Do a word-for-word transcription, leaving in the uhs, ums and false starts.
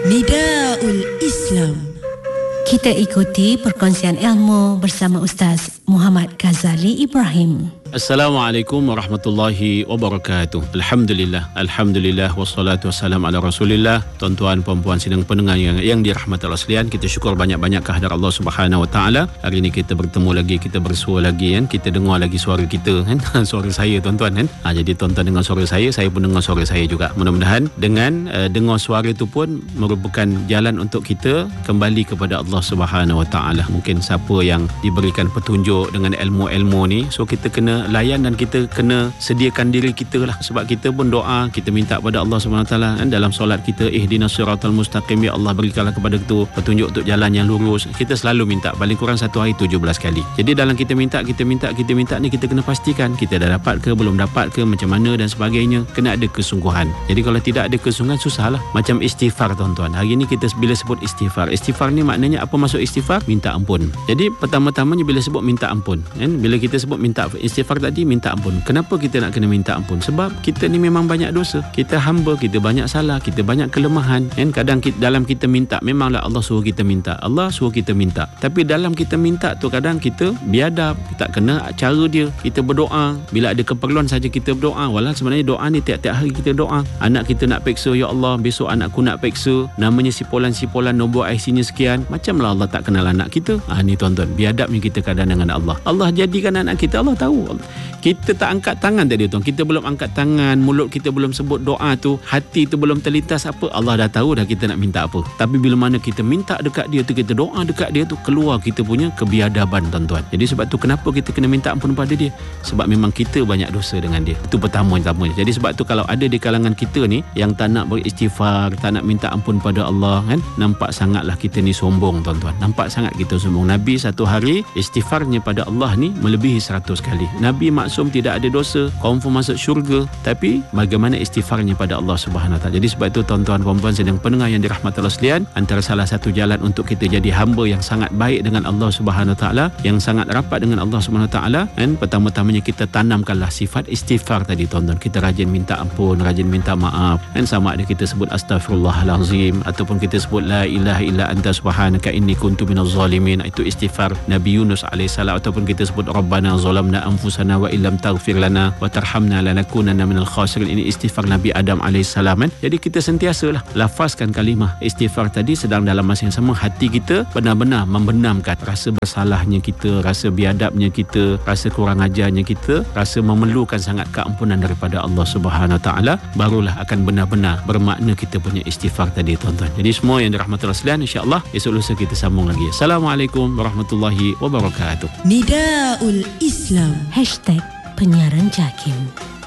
Nidaul Islam. Kita ikuti perkongsian ilmu bersama Ustaz Muhammad Ghazali Ibrahim. Assalamualaikum warahmatullahi wabarakatuh. Alhamdulillah, Alhamdulillah, wassalatu wassalam ala rasulillah. Tuan-tuan, puan-puan, sidang pendengar yang, yang dirahmati Allah sekalian, kita syukur banyak-banyak kehadirat Allah Subhanahu Wa Taala. Hari ini kita bertemu lagi, kita bersua lagi kan, kita dengar lagi suara kita kan, suara saya tuan-tuan kan. Ha, jadi tuan-tuan dengar suara saya, saya pun dengar suara saya juga. Mudah-mudahan dengan uh, dengar suara itu pun merupakan jalan untuk kita kembali kepada Allah Subhanahu Wa Taala. Mungkin siapa yang diberikan petunjuk dengan ilmu-ilmu ni, so kita kena layan dan kita kena sediakan diri kita lah, sebab kita pun doa, kita minta kepada Allah Subhanahu Wa Taala kan, dalam solat kita, ihdinas siratal mustaqim, ya Allah berikanlah kepada kita petunjuk untuk jalan yang lurus. Kita selalu minta, paling kurang satu hari tujuh belas kali. Jadi dalam kita minta, kita minta, kita minta ni, kita kena pastikan kita dah dapat ke, belum dapat ke, macam mana dan sebagainya. Kena ada kesungguhan. Jadi kalau tidak ada kesungguhan, susah lah. Macam istighfar tuan-tuan. Hari ni kita bila sebut istighfar, istighfar ni maknanya apa maksud istighfar? Minta ampun. Jadi pertama-tamanya bila sebut minta ampun kan, bila kita sebut minta istighfar tadi, minta ampun. Kenapa kita nak kena minta ampun? Sebab kita ni memang banyak dosa, kita hamba, kita banyak salah, kita banyak kelemahan kan. Kadang kita, dalam kita minta, memanglah Allah suruh kita minta, Allah suruh kita minta, tapi dalam kita minta tu kadang kita biadab, tak kena cara dia. Kita berdoa, bila ada keperluan saja kita berdoa, walau sebenarnya doa ni tiap-tiap hari kita doa. Anak kita nak peksa, ya Allah besok anakku nak peksa, namanya sipolan-sipolan, nombor I C nya sekian, macamlah Allah tak kenal anak kita. Ah ni tuan-tuan, biadabnya kita kadang dengan Allah. Allah jadikan anak kita, Allah tahu. Kita tak angkat tangan tadi tuan, kita belum angkat tangan, mulut kita belum sebut doa tu, hati tu belum terlintas apa, Allah dah tahu dah kita nak minta apa. Tapi bila mana kita minta dekat dia tu, kita doa dekat dia tu, keluar kita punya kebiadaban tuan-tuan. Jadi sebab tu kenapa kita kena minta ampun pada dia? Sebab memang kita banyak dosa dengan dia. Itu pertama-tama. Jadi sebab tu kalau ada di kalangan kita ni yang tak nak beristighfar, tak nak minta ampun pada Allah kan, nampak sangatlah kita ni sombong tuan-tuan. Nampak sangat kita sombong. Nabi satu hari istighfarnya pada Allah ni melebihi seratus kali. Nabi maksum, tidak ada dosa, confirm masuk syurga. Tapi bagaimana istighfarnya pada Allah Subhanahu Wa Taala. Jadi sebab itu tuan-tuan, puan-puan, sedang pendengar yang dirahmati Allah sekalian, antara salah satu jalan untuk kita jadi hamba yang sangat baik dengan Allah Subhanahu Wa Taala, yang sangat rapat dengan Allah Subhanahu Wa Taala, dan pertama-tamanya kita tanamkanlah sifat istighfar tadi tuan-tuan. Kita rajin minta ampun, rajin minta maaf, dan sama ada kita sebut astaghfirullahalazim ataupun kita sebut la ilaha illa anta subhanaka inni kuntu minaz zalimin. Itu istighfar Nabi Yunus alaihissalam. Ataupun kita sebut rabbana zalamna anfusana wa illam taghfir lana wa tarhamna lanakunanna minal khasirin. Ini istighfar Nabi Adam alaihissalam kan. Jadi kita sentiasalah lafazkan kalimah istighfar tadi, sedang dalam masa yang sama hati kita benar-benar membenamkan rasa bersalahnya kita, rasa biadabnya kita, rasa kurang ajarnya kita, rasa memerlukan sangat keampunan daripada Allah Subhanahu Wa Taala. Barulah akan benar-benar bermakna kita punya istighfar tadi tuan-tuan. Jadi semua yang dirahmati Allah sekalian, insya-Allah esok lusa kita sambung lagi. Assalamualaikum warahmatullahi wabarakatuh. Nidaul Islam. Hashtag penyiaran JAKIM.